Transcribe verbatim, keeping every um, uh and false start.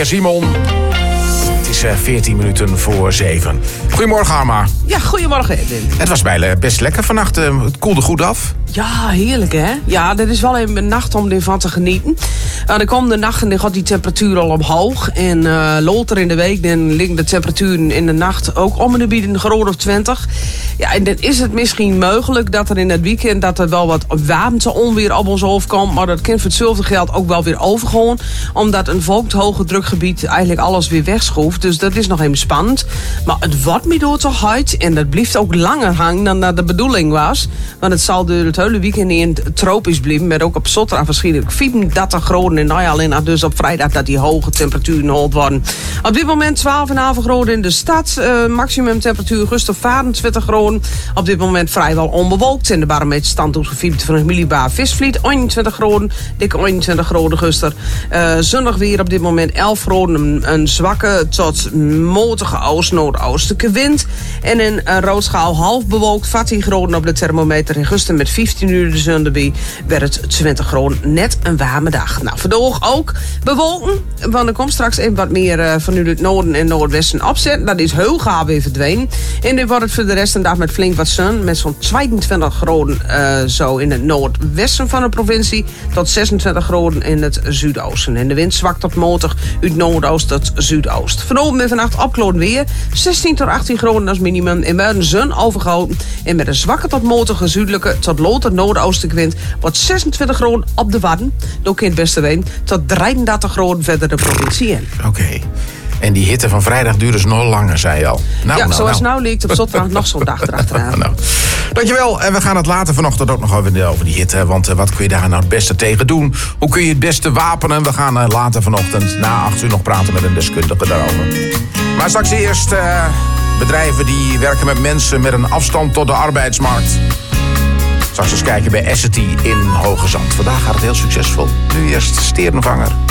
Simon. Het is uh, veertien minuten voor zeven. Goedemorgen, Arma. Ja, goedemorgen, Edwin. Het was bijna best lekker vannacht. Uh, het koelde goed af. Ja, heerlijk hè. Ja, dit is wel even een nacht om ervan te genieten. Uh, de komende nacht dan gaat die temperatuur al omhoog. En uh, later in de week dan liggen de temperaturen in de nacht ook om en bij een graad of twintig. Ja, en dan is het misschien mogelijk dat er in het weekend dat er wel wat warmte onweer op ons hoofd komt. Maar dat kan voor hetzelfde geld ook wel weer overgaan. Omdat een volkshoge drukgebied eigenlijk alles weer wegschroeft. Dus dat is nog even spannend. Maar het wordt me door toch uit. En dat blijft ook langer hangen dan dat de bedoeling was. Want het zal door het hele weekend in het tropisch blijven. Met ook op zaterdag waarschijnlijk vierendertig graden. En nou ja, alleen dus op vrijdag dat die hoge temperaturen gehaald worden. Op dit moment twaalf komma vijf graden in de stad. Uh, maximum temperatuur gust op vierentwintig graden. Op dit moment vrijwel onbewolkt. En de barometer stand op vierentwintig millibar Visvliet. eenentwintig graden. Dikke eenentwintig graden guster. Uh, zonnig weer op dit moment elf graden. Een, een zwakke tot motige oost-noordoostelijke wind. En in uh, Roodschaal half bewolkt. veertien graden op de thermometer. In guster met vijftien uur de zon erbij. Werd het twintig graden. Net een warme dag. Nou, vandaag ook bewolken. Want er komt straks even wat meer uh, vanuit het noorden en noordwesten opzet. Dat is heel gauw weer verdwenen. En dit wordt het voor de rest een dag met flink wat zon. Met zo'n tweeëntwintig graden uh, zo in het noordwesten van de provincie. Tot zesentwintig graden in het zuidoosten. En de wind zwakt tot matig uit noordoost tot zuidoost. Vanavond en vannacht opklaard weer. zestien tot achttien graden als minimum. En buiten zon overgehouden. En met een zwakke tot matige zuidelijke tot later noordoostelijke wind. Wordt zesentwintig graden op de Wadden. Ook in het beste ween. Tot drieëndertig graden verder de provincie in. Oké. Okay. En die hitte van vrijdag duurt dus nog langer, zei je al. Nou, ja, nou, zoals nou. nou liegt op zaterdag nog zo'n dag erachteraan. nou. Dankjewel. En we gaan het later vanochtend ook nog over, over die hitte. Want uh, wat kun je daar nou het beste tegen doen? Hoe kun je het beste wapenen? We gaan uh, later vanochtend na acht uur nog praten met een deskundige daarover. Maar straks eerst uh, bedrijven die werken met mensen met een afstand tot de arbeidsmarkt. Straks eens kijken bij Essity in Hoge Zand. Vandaag gaat het heel succesvol. Nu eerst Sterenvanger.